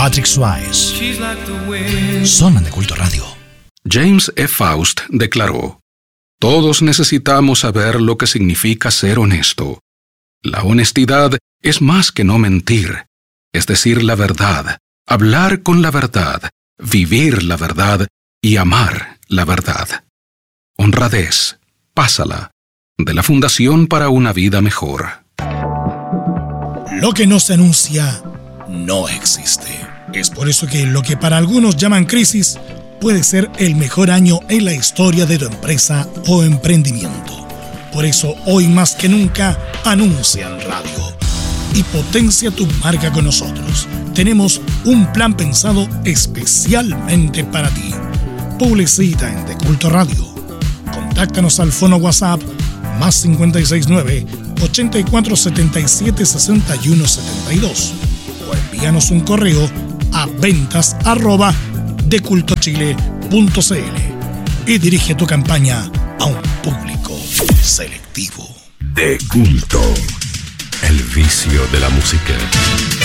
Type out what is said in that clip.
Patrick Swayze. Zona de Culto Radio. James E. Faust declaró: todos necesitamos saber lo que significa ser honesto. La honestidad es más que no mentir, es decir la verdad, hablar con la verdad, vivir la verdad y amar la verdad. Honradez, pásala, de la Fundación para una Vida Mejor. Lo que no se anuncia no existe. Es por eso que lo que para algunos llaman crisis puede ser el mejor año en la historia de tu empresa o emprendimiento. Por eso, hoy más que nunca, anuncia en radio y potencia tu marca con nosotros. Tenemos un plan pensado especialmente para ti. Publicita en De Culto Radio. Contáctanos al fono WhatsApp más 569-8477-6172 o envíanos un correo a ventas@decultochile.cl y dirige tu campaña a un público selectivo. De Culto, el vicio de la música.